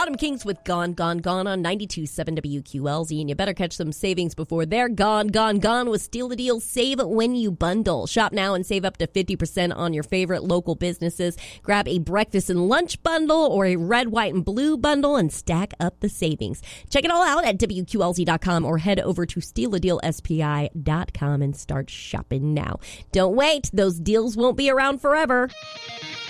Autumn Kings with Gone, Gone, Gone on 92.7 WQLZ. And you better catch some savings before they're gone, gone, gone with Steal the Deal Save When You Bundle. Shop now and save up to 50% on your favorite local businesses. Grab a breakfast and lunch bundle or a red, white, and blue bundle and stack up the savings. Check it all out at WQLZ.com or head over to StealADealSPI.com and start shopping now. Don't wait. Those deals won't be around forever.